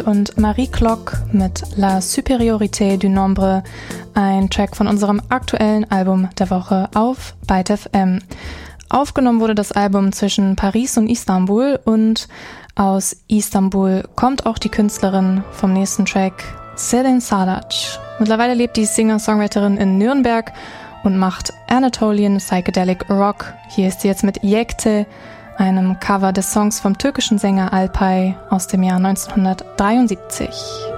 und Marie Clock mit La Supériorité du Nombre, ein Track von unserem aktuellen Album der Woche auf Byte FM. Aufgenommen wurde das Album zwischen Paris und Istanbul und aus Istanbul kommt auch die Künstlerin vom nächsten Track, Selin Sarac. Mittlerweile lebt die Singer-Songwriterin in Nürnberg und macht Anatolian Psychedelic Rock. Hier ist sie jetzt mit Yekte, einem Cover des Songs vom türkischen Sänger Alpay aus dem Jahr 1973.